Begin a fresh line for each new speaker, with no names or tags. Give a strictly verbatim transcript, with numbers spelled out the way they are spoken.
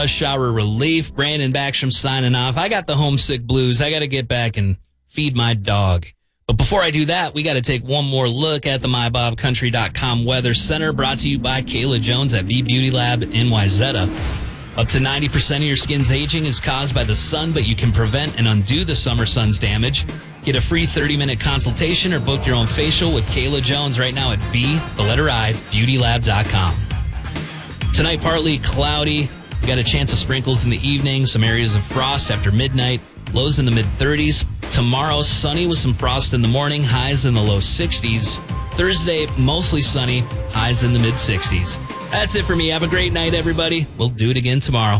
Shower relief. Brandon Backstrom signing off. I got the homesick blues. I got to get back and feed my dog. But before I do that, we got to take one more look at the my bob country dot com Weather Center, brought to you by Kayla Jones at V Beauty Lab in Wayzata. Up to ninety percent of your skin's aging is caused by the sun, but you can prevent and undo the summer sun's damage. Get a free thirty-minute consultation or book your own facial with Kayla Jones right now at V, the letter I, beauty lab dot com. Tonight, partly cloudy. We got a chance of sprinkles in the evening, some areas of frost after midnight, lows in the mid-thirties. Tomorrow, sunny with some frost in the morning, highs in the low sixties. Thursday, mostly sunny, highs in the mid-sixties. That's it for me. Have a great night, everybody. We'll do it again tomorrow.